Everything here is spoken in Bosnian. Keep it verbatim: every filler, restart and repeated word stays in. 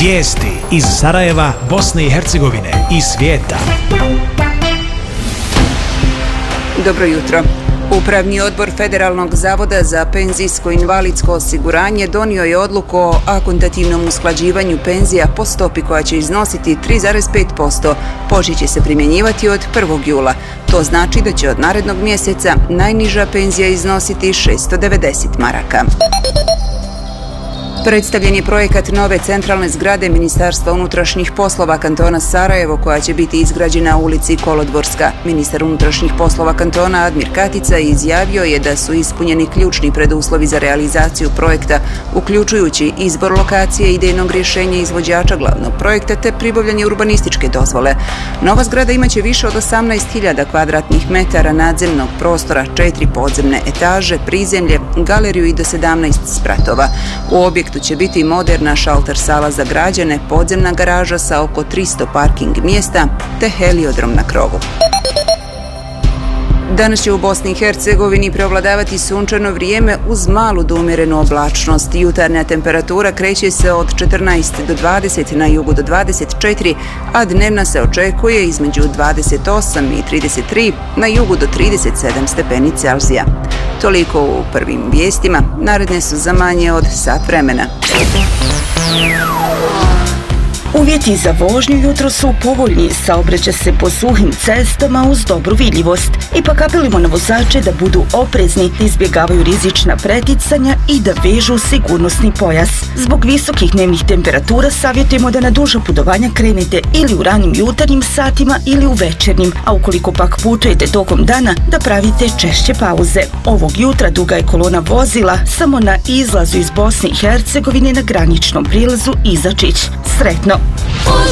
Vijesti iz Sarajeva, Bosne i Hercegovine i svijeta. Dobro jutro. Upravni odbor Federalnog zavoda za penzijsko invalidsko osiguranje donio je odluku o akontativnom usklađivanju penzija po stopi koja će iznositi tri zarez pet posto. Počet će se primjenjivati od prvog jula. To znači da će od narednog mjeseca najniža penzija iznositi šessto devedeset maraka. Predstavljen je projekat nove centralne zgrade Ministarstva unutrašnjih poslova kantona Sarajevo, koja će biti izgrađena u ulici Kolodvorska. Ministar unutrašnjih poslova kantona Admir Katica izjavio je da su ispunjeni ključni preduslovi za realizaciju projekta, uključujući izbor lokacije, idejnog rješenja izvođača glavnog projekta te pribavljanje urbanističke dozvole. Nova zgrada imaće više od osamnaest hiljada kvadratnih metara nadzemnog prostora, četiri podzemne etaže, prizemlje, galeriju i do sedamnaest spratova. U objektu će biti moderna šalter sala za građane, podzemna garaža sa oko tristo parking mjesta te heliodrom na krovu. Danas će u Bosni i Hercegovini preovladavati sunčano vrijeme uz malu do umjerenu oblačnost. Jutarnja temperatura kreće se od četrnaest do dvadeset, na jugu do dvadeset četiri, a dnevna se očekuje između dvadeset osam i trideset tri, na jugu do trideset sedam stepeni Celzija. Toliko u prvim vijestima, naredne su za manje od sat vremena. Uvjeti za vožnju jutro su povoljni, saobraća se po suhim cestama uz dobru vidljivost. Ipak apelimo na vozače da budu oprezni, da izbjegavaju rizična preticanja i da vežu sigurnosni pojas. Zbog visokih dnevnih temperatura savjetujemo da na duža putovanja krenete ili u ranim jutarnjim satima ili u večernjim, a ukoliko pak putujete tokom dana, da pravite češće pauze. Ovog jutra duga je kolona vozila samo na izlazu iz Bosne i Hercegovine na graničnom prilazu Izačić. Sretno!